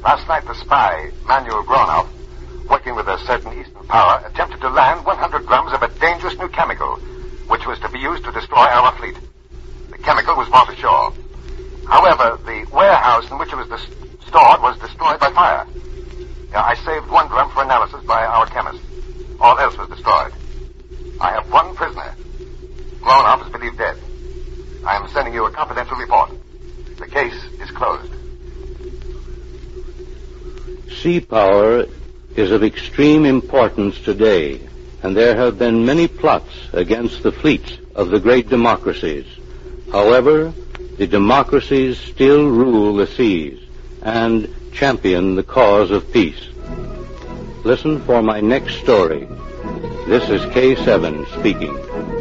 Last night, the spy, Manuel Gronow, working with a certain Eastern power, attempted to land 100 grams of a dangerous new chemical, which was to be used to destroy our fleet. The chemical was brought ashore. However, the warehouse in which it was stored was destroyed by fire. I saved 1 drum for analysis by our chemist. All else was destroyed. I have 1 prisoner. Gronow is believed dead. I am sending you a confidential report. The case is closed. Sea power is of extreme importance today, and there have been many plots against the fleets of the great democracies. However, the democracies still rule the seas and champion the cause of peace. Listen for my next story. This is K7 speaking.